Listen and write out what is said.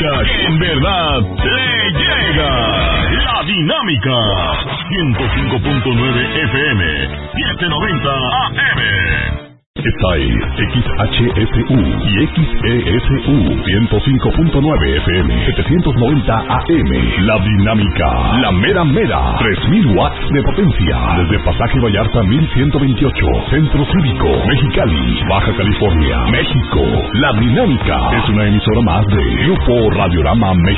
música que en verdad le llega. La Dinámica. 105.9 FM. 790 AM. Esta es XHSU y XESU 105.9 FM 790 AM. La Dinámica, la mera mera, 3000 watts de potencia. Desde Pasaje Vallarta 1128, Centro Cívico, Mexicali, Baja California, México. La Dinámica es una emisora más de Grupo Radiorama México.